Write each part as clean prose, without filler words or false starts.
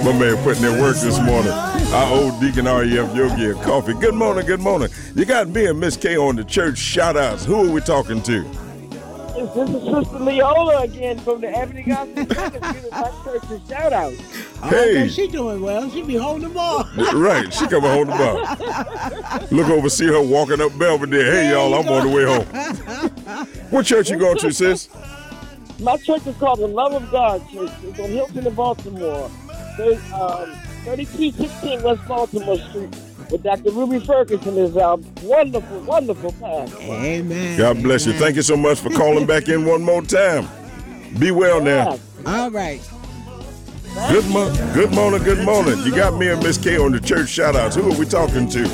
My man putting in work this morning. Our old Deacon R.E.F. Yogi and Coffee. Good morning, good morning. You got me and Miss K on the church shout-outs. Who are we talking to? This is Sister Leola again from the Ebony Gospel Church giving my church a shout-out. Hey. She doing well. She be holding the ball. Right, she coming home tomorrow. Look over, see her walking up Belvedere. Hey, y'all, I'm on the way home. What church you going to, sis? My church is called the Love of God Church. It's on Hilton in Baltimore. There's 3316 West Baltimore Street with Dr. Ruby Ferguson is our wonderful, wonderful pastor. Amen. God bless you. Thank you so much for calling back in one more time. Be well now. All right. Good morning, good morning. You got me and Miss K on the church shout-outs. Who are we talking to?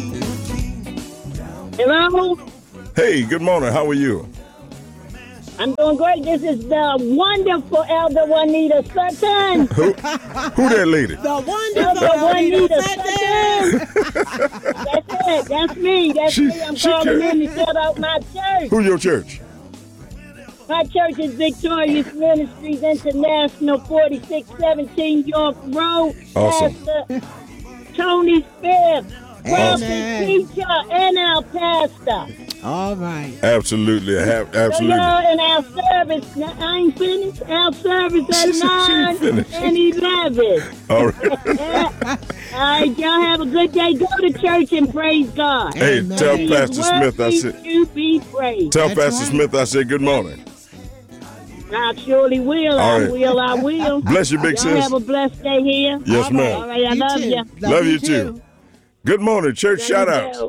Hello? Hey, good morning. How are you? I'm doing great. This is the wonderful Elder Juanita Sutton. Who that lady? The wonderful Elder Juanita Sutton. Sutton. That's it. That's me. That's me. I'm calling in to shout out my church. Who your church? My church is Victorious Ministries International, 4617 York Road. Awesome. Pastor Tony Spiff, prophet, Amen. teacher, and our pastor. All right. Absolutely. So Absolutely. y'all in our service, now, I ain't finished. Our service She at said she ain't 9 finished. and 11. All right. All right, y'all have a good day. Go to church and praise God. Hey, Amen. tell He is Pastor Smith I worthy said. to be praised. Tell That's Pastor right. Smith I said good morning. I surely will. All I right. will. I will. Bless you, big Y'all sis. have a blessed day here. Yes, All ma'am. All right, I love too. you. Love you too. Good morning, church shout-outs.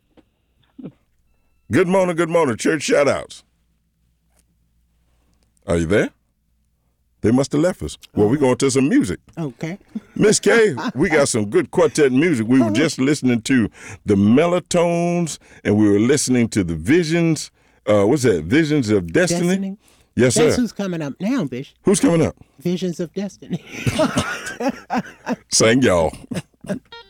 Good morning, church shout-outs. Are you there? They must have left us. Well, we're going to some music. Okay. Miss K, we got some good quartet music. We were just listening to the Melatones, and we were listening to the Visions. What's that? Visions of Destiny? Yes, That's sir. who's coming up now, Bishop. Who's coming up? Visions of Destiny. Sing, y'all.